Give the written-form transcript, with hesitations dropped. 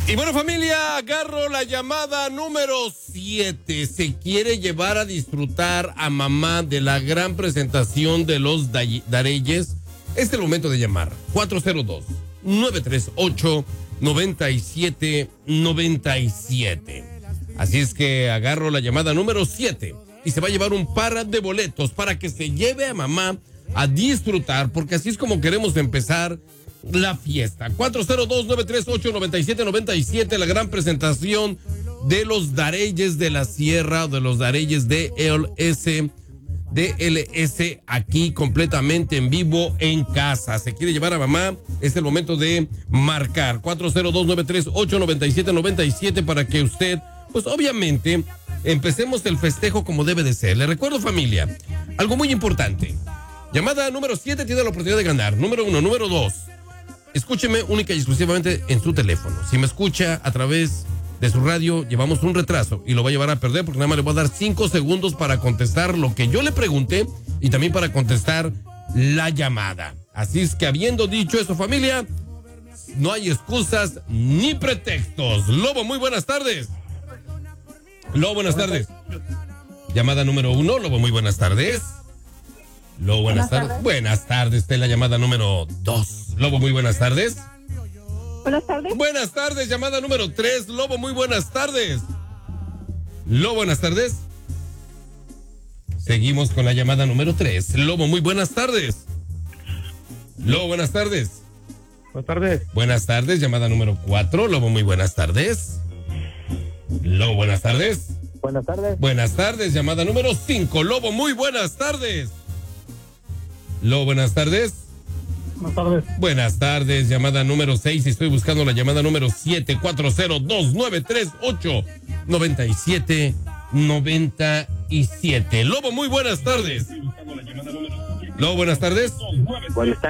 Y bueno, familia, agarro la llamada número 7. Se quiere llevar a disfrutar a mamá de la gran presentación de los Dareyes. Es el momento de llamar. 402-938-9797. Así es que agarro la llamada número 7 y se va a llevar un par de boletos para que se lleve a mamá a disfrutar, porque así es como queremos empezar la fiesta. 402-938-9797, la gran presentación de los Dareyes de la Sierra, de los Dareyes de DLS, aquí completamente en vivo en casa. Se quiere llevar a mamá, es el momento de marcar 402-938-9797 para que usted, pues obviamente, empecemos el festejo como debe de ser. Le recuerdo, familia, algo muy importante. Llamada número 7 tiene la oportunidad de ganar. Número 1, número 2. Escúcheme única y exclusivamente en su teléfono. Si me escucha a través de su radio, llevamos un retraso y lo va a llevar a perder porque nada más le voy a dar 5 segundos para contestar lo que yo le pregunté y también para contestar la llamada. Así es que, habiendo dicho eso, familia, no hay excusas ni pretextos. Lobo, muy buenas tardes. Lobo, buenas tardes. Llamada número 1, Lobo, muy buenas tardes. Lobo, buenas tardes. Buenas tardes, esta es la llamada número 2. Lobo, muy buenas tardes. Buenas tardes. Buenas tardes, llamada número 3. Lobo, muy buenas tardes. Lobo, buenas tardes. Seguimos con la llamada número 3. Lobo, muy buenas tardes. Lobo, buenas tardes. Buenas tardes. Buenas tardes, llamada número 4. Lobo, muy buenas tardes. Lobo, buenas tardes. Buenas tardes. Buenas tardes, llamada número 5. Lobo, muy buenas tardes. Lobo, buenas tardes. Buenas tardes. Buenas tardes, llamada número 6. Estoy buscando la llamada número 7. 402-938-9797. Lobo, muy buenas tardes. Lobo, buenas tardes. Buenas tardes.